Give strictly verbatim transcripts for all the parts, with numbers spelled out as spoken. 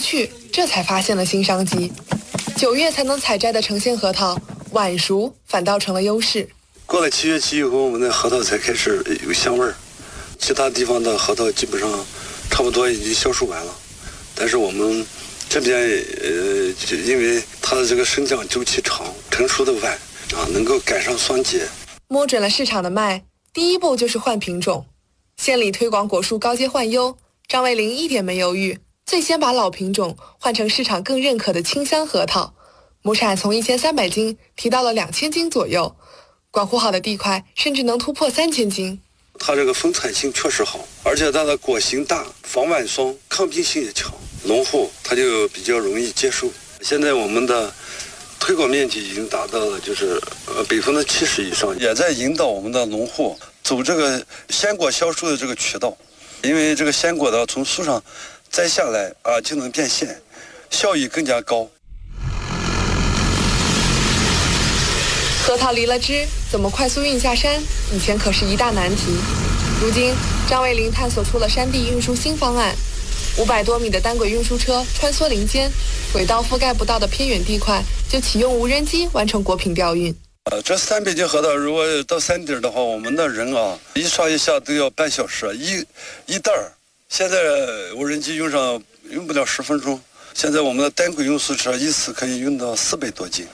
去，这才发现了新商机。九月才能采摘的成鲜核桃，晚熟反倒成了优势。 过了七月期以后，我们的核桃才开始有香味儿，其他地方的核桃基本上差不多已经销售完了，但是我们这边呃，因为它的这个生长周期长，成熟的晚啊，能够赶上霜结。 摸准了市场的脉，第一步就是换品种。县里推广果树高阶换优，张卫林一点没犹豫，最先把老品种换成市场更认可的清香核桃，亩产从一千三百斤提到了两千斤左右，管护好的地块甚至能突破三千斤。 它这个丰产性确实好，而且它的果形大，防晚霜，抗病性也强，农户他就比较容易接受。现在我们的推广面积已经达到了就是呃百分之七十以上，也在引导我们的农户走这个鲜果销售的这个渠道，因为这个鲜果呢从树上摘下来啊就能变现，效益更加高。 核桃离了枝，怎么快速运下山？以前可是一大难题。如今，张卫林探索出了山地运输新方案，五百多米的单轨运输车穿梭林间，轨道覆盖不到的偏远地块，就启用无人机完成果品调运。 呃，这三百斤核桃，如果到山顶的话，我们的人啊，一上一下都要半小时，一一袋儿。现在无人机用上用不了十分钟，现在我们的单轨运输车一次可以运到四百多斤。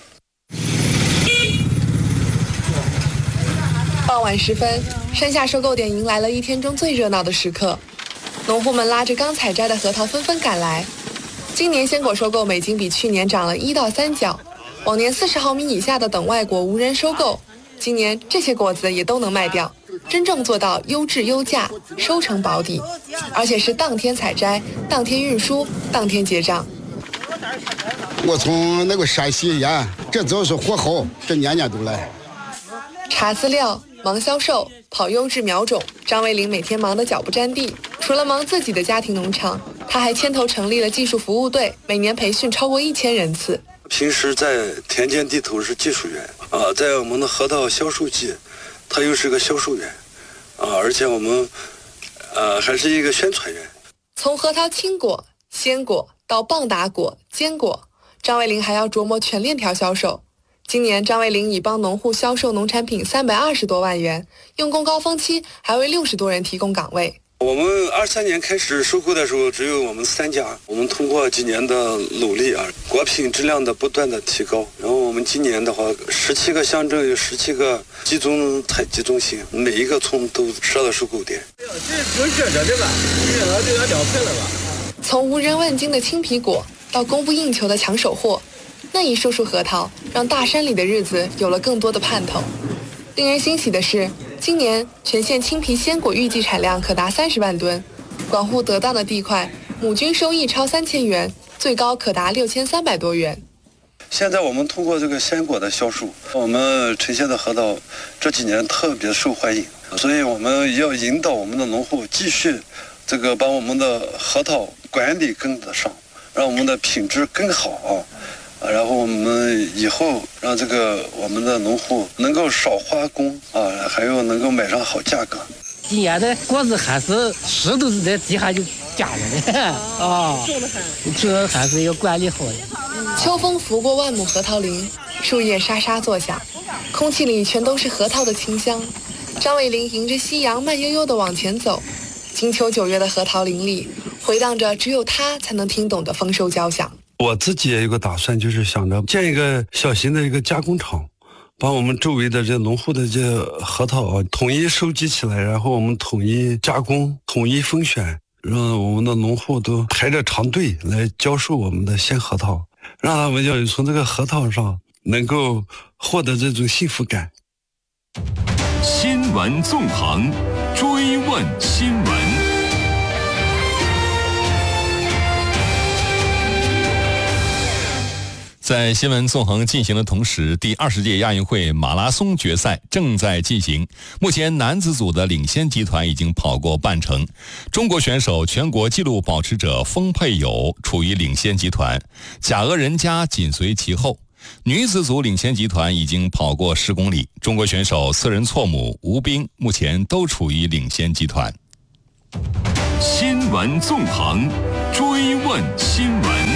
傍晚时分，山下收购点迎来了一天中最热闹的时刻，农户们拉着刚采摘的核桃纷纷赶来。今年鲜果收购每斤比去年涨了一到三角，往年四十毫米以下的等外果无人收购，今年这些果子也都能卖掉，真正做到优质优价，收成保底，而且是当天采摘、当天运输、当天结账。 我从那个山西沿，这只要是货好，这年年都来。 查资料、忙销售、跑优质苗种，张卫林每天忙得脚不沾地。除了忙自己的家庭农场，他还牵头成立了技术服务队，每年培训超过一千人次。 平时在田间地头是技术员啊，在我们的核桃销售季，他又是个销售员啊，而且我们呃还是一个宣传员。 从核桃青果、鲜果到棒打果、坚果，张卫林还要琢磨全链条销售。今年张卫林已帮农户销售农产品三百二十多万元，用工高峰期还为六十多人提供岗位。 我们二三年开始收购的时候，只有我们三家。我们通过几年的努力啊，果品质量的不断的提高，然后我们今年的话，十七个乡镇有十七个集中采集中心，每一个村都设了收购点。 这有学者的吧？这个这个了不了吧？ 从无人问津的青皮果到供不应求的抢手货，那一束束核桃让大山里的日子有了更多的盼头。令人欣喜的是，今年全县青皮鲜果预计产量可达三十万吨，管护得当的地块，亩均收益超三千元，最高可达六千三百多元。 现在我们通过这个鲜果的销售，我们呈现的核桃这几年特别受欢迎，所以我们要引导我们的农户继续这个把我们的核桃管理跟得上，让我们的品质更好啊。然后我们以后让这个我们的农户能够少花工啊，还有能够买上好价格。 今年的果子还是石头是在地下就夹着的啊，这还是要管理好的。 秋风拂过万亩核桃林，树叶沙沙作响，空气里全都是核桃的清香。张卫林迎着夕阳慢悠悠地往前走，金秋九月的核桃林里回荡着只有他才能听懂的丰收交响。 我自己也有个打算，就是想着建一个小型的一个加工厂，把我们周围的这农户的这核桃啊统一收集起来，然后我们统一加工、统一分选，让我们的农户都排着长队来销售我们的鲜核桃，让他们要从这个核桃上能够获得这种幸福感。 新闻纵横，追问新闻。在新闻纵横进行的同时，第二十届亚运会马拉松决赛正在进行。目前男子组的领先集团已经跑过半程，中国选手全国纪录保持者封佩友处于领先集团，贾俄人佳紧随其后。女子组领先集团已经跑过十公里，中国选手四人错母吴冰目前都处于领先集团。新闻纵横，追问新闻。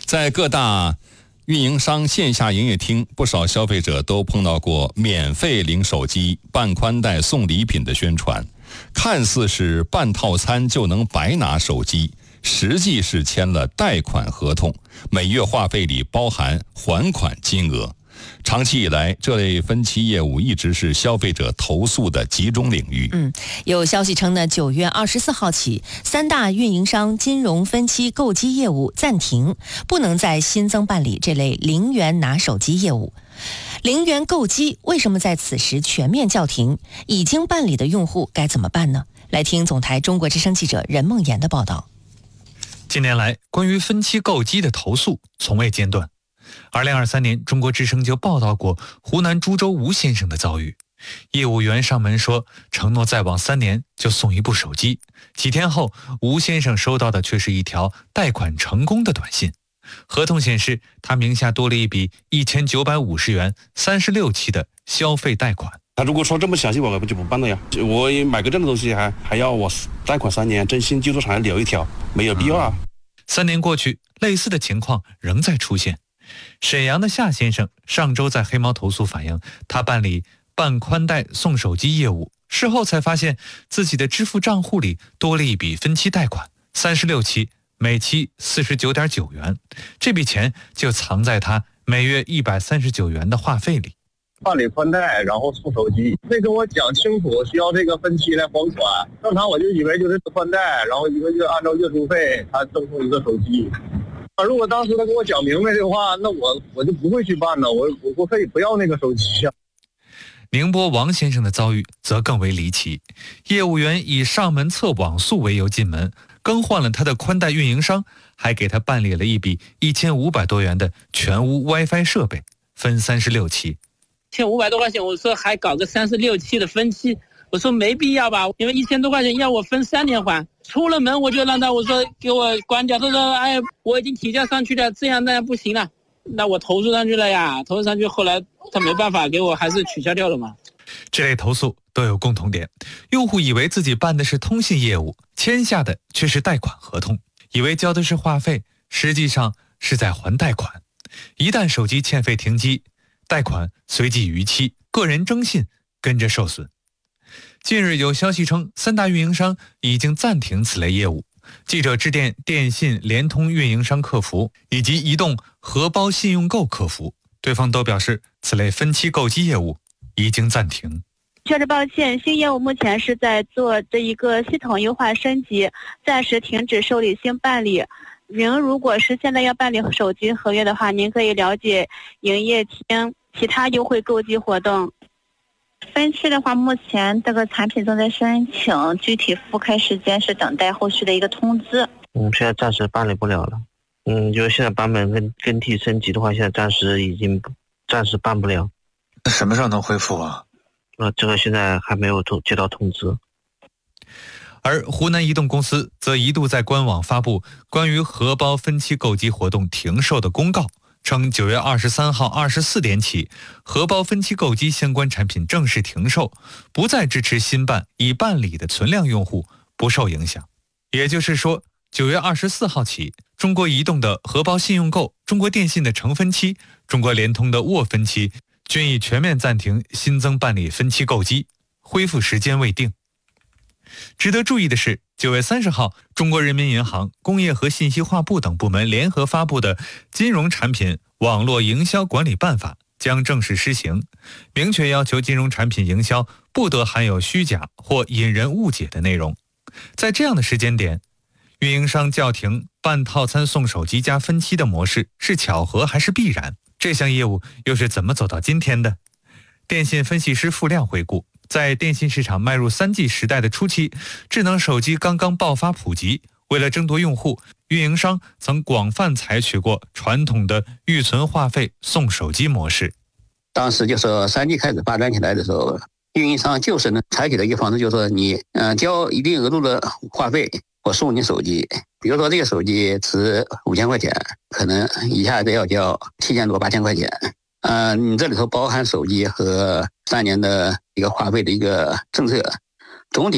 在各大运营商线下营业厅，不少消费者都碰到过免费领手机、办宽带送礼品的宣传，看似是办套餐就能白拿手机，实际是签了贷款合同，每月话费里包含还款金额。长期以来，这类分期业务一直是消费者投诉的集中领域。 嗯，有消息称呢，九月二十四号起，三大运营商金融分期购机业务暂停，不能再新增办理这类零元拿手机业务。零元购机为什么在此时全面叫停？已经办理的用户该怎么办呢？来听总台中国之声记者任梦妍的报道。 近年来，关于分期购机的投诉从未间断。二零二三年，中国之声就报道过湖南株洲吴先生的遭遇。业务员上门说，承诺再往三年就送一部手机。几天后，吴先生收到的却是一条贷款成功的短信。合同显示，他名下多了一笔一千九百五十元三十六期的消费贷款。 他如果说这么详细，我就不办了呀。我买个这种东西还还要我贷款三年，征信记录上还留一条，没有必要啊。 三年过去，类似的情况仍在出现。沈阳的夏先生上周在黑猫投诉反映，他办理办宽带送手机业务，事后才发现自己的支付账户里多了一笔分期贷款，三十六期，每期四十九点九元，这笔钱就藏在他每月一百三十九元的话费里。 办理宽带，然后送手机，没跟我讲清楚需要这个分期来还款。正常我就以为就是宽带，然后一个月按照月租费，他赠送一个手机。如果当时他跟我讲明白的话，那我我就不会去办了，我我我可以不要那个手机啊。 宁波王先生的遭遇则更为离奇，业务员以上门测网速为由进门，更换了他的宽带运营商，还给他办理了一笔一千五百多元的全屋 WiFi 设备，分三十六期。 一千五百多块钱，我说还搞个三十六期的分期，我说没必要吧，因为一千多块钱要我分三年还。出了门我就让他我说给我关掉，他说哎我已经提交上去了，这样那样不行了，那我投诉上去了呀，投诉上去后来他没办法给我还是取消掉了嘛。 这类投诉都有共同点，用户以为自己办的是通信业务，签下的却是贷款合同，以为交的是话费，实际上是在还贷款。一旦手机欠费停机，贷款随即逾期，个人征信跟着受损。近日有消息称，三大运营商已经暂停此类业务。记者致电电信、联通运营商客服以及移动荷包信用购客服，对方都表示此类分期购机业务已经暂停。 确实抱歉，新业务目前是在做这一个系统优化升级，暂时停止受理新办理。您如果是现在要办理手机合约的话，您可以了解营业厅其他优惠购机活动。 分期的话，目前这个产品正在申请，具体复开时间是等待后续的一个通知。 嗯，现在暂时办理不了了。嗯，就是现在版本跟更替升级的话，现在暂时已经暂时办不了。 那什么时候能恢复啊？ 呃，这个现在还没有通接到通知。 而湖南移动公司则一度在官网发布关于荷包分期购机活动停售的公告，称九月二十三号二十四点起，荷包分期购机相关产品正式停售，不再支持新办已办理的存量用户不受影响。也就是说，九月二十四号起，中国移动的荷包信用购、中国电信的成分期、中国联通的握分期均已全面暂停新增办理分期购机，恢复时间未定。值得注意的是，九月三十号，中国人民银行、工业和信息化部等部门联合发布的《金融产品网络营销管理办法》将正式施行，明确要求金融产品营销不得含有虚假或引人误解的内容。在这样的时间点，运营商叫停办套餐送手机加分期的模式是巧合还是必然？这项业务又是怎么走到今天的？电信分析师付亮回顾，在电信市场迈入 三 G 时代的初期，智能手机刚刚爆发普及，为了争夺用户，运营商曾广泛采取过传统的预存话费送手机模式。 当时就说 三 G 开始发展起来的时候，运营商就是呢采取的一个方式，就是说你嗯、呃、交一定额度的话费，我送你手机。比如说这个手机值五千块钱，可能一下子要交七千多八千块钱。呃，你这里头包含手机和三年的一个话费的一个政策，总体